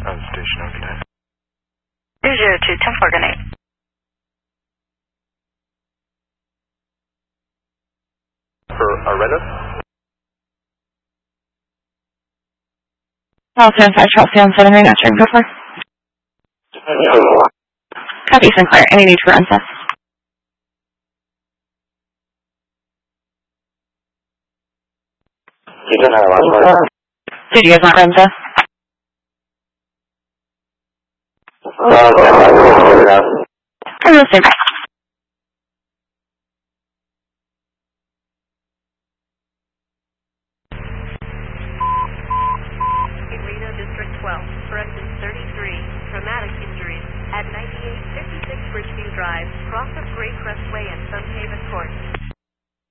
Station on good night. 202, 10-4, good night. For Arena? Oh, 75 Chelsea on 7 Ring, answering, go for. Copy, Sinclair, any need for unsets? Did you guys want Renza? I'm going to stay by.